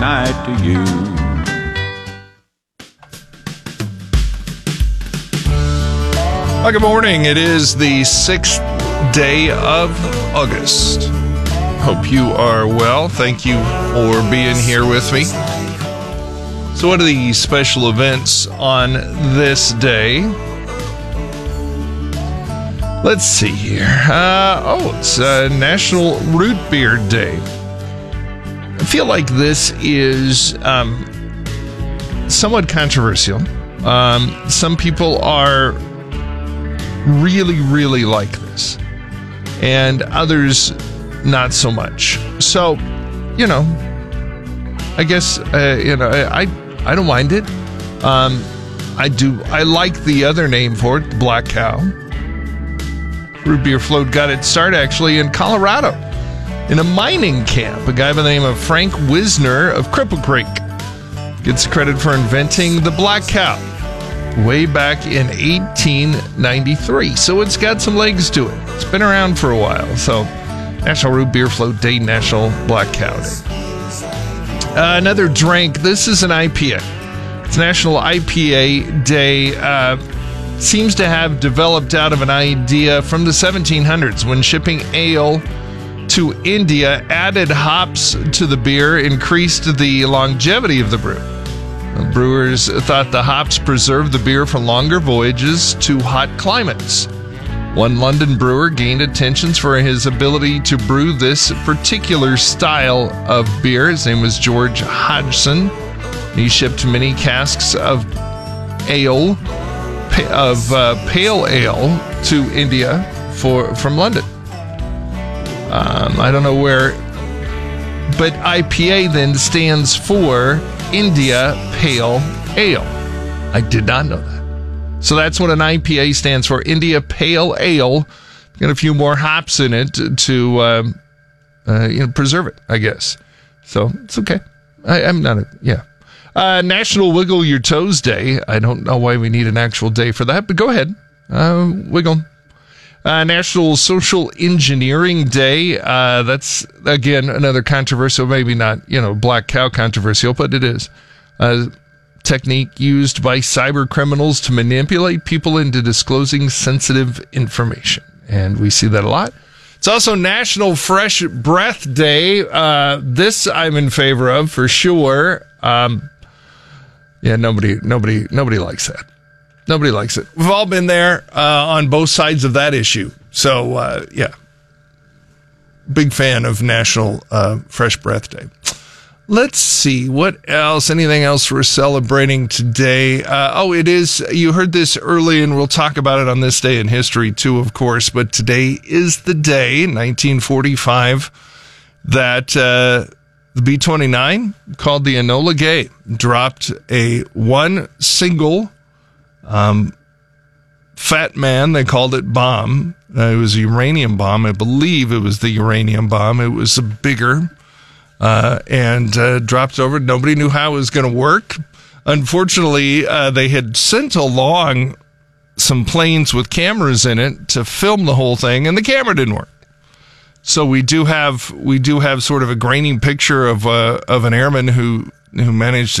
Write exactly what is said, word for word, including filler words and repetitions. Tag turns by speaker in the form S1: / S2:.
S1: night to you.
S2: Well, good morning. It is the sixth day of August. Hope you are well. Thank you for being here with me. So what are the special events on this day? Let's see here. Uh, oh, it's uh, National Root Beer Day. I feel like this is um, somewhat controversial. Um, some people are really, really like this, and others not so much. So, you know, I guess, uh, you know, I I don't mind it. Um, I do. I like the other name for it, Black Cow. Root beer float got its start actually in Colorado, in a mining camp. A guy by the name of Frank Wisner of Cripple Creek gets credit for inventing the Black Cow way back in eighteen ninety-three. So it's got some legs to it. It's been around for a while. So National Root Beer Float Day, National Black Cow Day. Uh, another drink. This is an I P A. It's National I P A Day. Uh, seems to have developed out of an idea from the seventeen hundreds when shipping ale to India, added hops to the beer, increased the longevity of the brew. The brewers thought the hops preserved the beer for longer voyages to hot climates. One London brewer gained attention for his ability to brew this particular style of beer. His name was George Hodgson. He shipped many casks of ale, of uh, pale ale to India for from London. Um, I don't know where, but I P A then stands for India Pale Ale. I did not know that. So that's what an I P A stands for, India Pale Ale. Got a few more hops in it to uh, uh, you know, preserve it, I guess. So it's okay. I, I'm not a, yeah. Uh, National Wiggle Your Toes Day. I don't know why we need an actual day for that, but go ahead. Uh, wiggle. Uh, National Social Engineering Day. Uh, that's, again, another controversial, maybe not, you know, Black Cow controversial, but it is. Uh, technique used by cyber criminals to manipulate people into disclosing sensitive information. And we see that a lot. It's also National Fresh Breath Day. Uh, this I'm in favor of for sure. Um, yeah, nobody, nobody, nobody likes that. Nobody likes it. We've all been there uh, on both sides of that issue. So, uh, yeah. Big fan of National uh, Fresh Breath Day. Let's see. What else? Anything else we're celebrating today? Uh, oh, it is. You heard this early, and we'll talk about it on this day in history, too, of course. But today is the day, nineteen forty-five, that uh, the B twenty-nine, called the Enola Gay, dropped a one single Um, Fat Man, they called it, bomb. Uh, it was a uranium bomb. I believe it was the uranium bomb. It was a bigger, uh, and uh, dropped over. Nobody knew how it was going to work. Unfortunately, uh, they had sent along some planes with cameras in it to film the whole thing, and the camera didn't work. So we do have we do have sort of a grainy picture of uh, of an airman who who managed